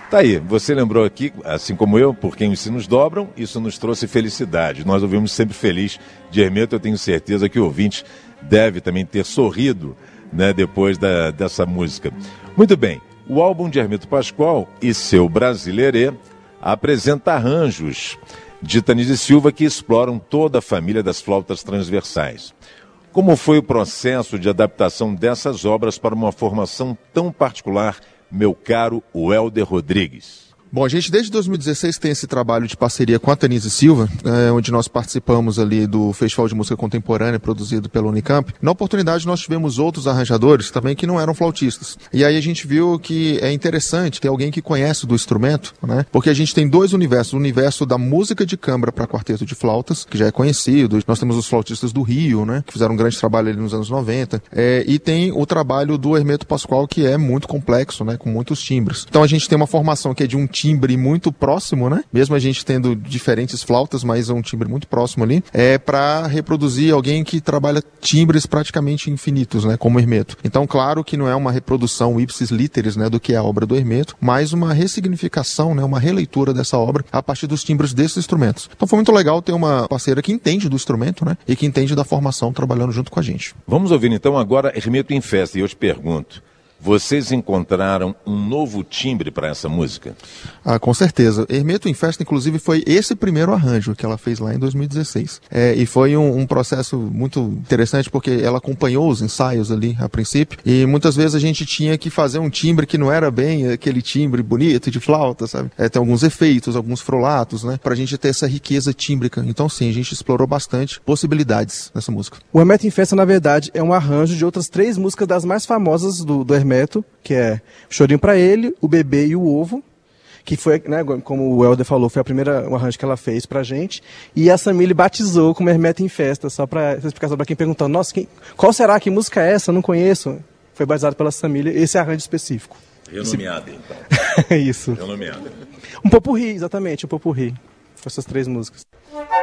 Tá aí, você lembrou aqui, assim como eu, por quem os sinos dobram, isso nos trouxe felicidade. Nós ouvimos Sempre Feliz de Hermeto, eu tenho certeza que o ouvinte deve também ter sorrido, né, depois dessa música. Muito bem, o álbum de Hermeto Pascoal e seu Brasileirê apresenta arranjos de Tanise Silva que exploram toda a família das flautas transversais. Como foi o processo de adaptação dessas obras para uma formação tão particular, meu caro Welder Rodrigues? Bom, a gente desde 2016 tem esse trabalho de parceria com a Tanise Silva, onde nós participamos ali do Festival de Música Contemporânea produzido pela Unicamp. Na oportunidade nós tivemos outros arranjadores também que não eram flautistas. E aí a gente viu que é interessante ter alguém que conhece do instrumento, né? Porque a gente tem dois universos, o universo da música de câmara para quarteto de flautas, que já é conhecido. Nós temos os flautistas do Rio, né? Que fizeram um grande trabalho ali nos anos 90. E tem o trabalho do Hermeto Pascoal, que é muito complexo, né? Com muitos timbres. Então a gente tem uma formação que é de um timbre muito próximo, né? Mesmo a gente tendo diferentes flautas, mas é um timbre muito próximo ali, para reproduzir alguém que trabalha timbres praticamente infinitos, né? Como Hermeto. Então, claro que não é uma reprodução ipsis literis, né? Do que é a obra do Hermeto, mas uma ressignificação, né? Uma releitura dessa obra a partir dos timbres desses instrumentos. Então foi muito legal ter uma parceira que entende do instrumento, né? E que entende da formação trabalhando junto com a gente. Vamos ouvir então agora Hermeto em Festa, e eu te pergunto, vocês encontraram um novo timbre para essa música? Com certeza. Hermeto em Festa, inclusive, foi esse primeiro arranjo que ela fez lá em 2016. E foi um processo muito interessante, porque ela acompanhou os ensaios ali, a princípio, e muitas vezes a gente tinha que fazer um timbre que não era bem aquele timbre bonito de flauta, sabe? Tem alguns efeitos, alguns frolatos, né? Pra gente ter essa riqueza tímbrica. Então, sim, a gente explorou bastante possibilidades nessa música. O Hermeto em Festa, na verdade, é um arranjo de outras 3 músicas das mais famosas do Hermeto, que é Chorinho pra Ele, O Bebê e o Ovo, que foi, né, como o Welder falou, foi um arranjo que ela fez pra gente, e a Samile batizou como Hermeto em Festa, só pra explicar pra quem perguntou, nossa, qual será, que música é essa? Eu não conheço. Foi batizado pela Samile, esse arranjo específico. Renomeada, então. É isso. Renomeada. Um popurrí, exatamente, um popurrí, com essas 3 músicas.